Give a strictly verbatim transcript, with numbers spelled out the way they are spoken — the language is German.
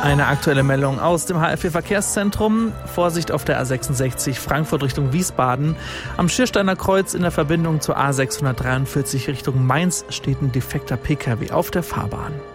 Eine aktuelle Meldung aus dem H F vier-Verkehrszentrum. Vorsicht auf der A sechsundsechzig Frankfurt Richtung Wiesbaden. Am Schiersteiner Kreuz in der Verbindung zur A sechshundertdreiundvierzig Richtung Mainz steht ein defekter Pkw auf der Fahrbahn.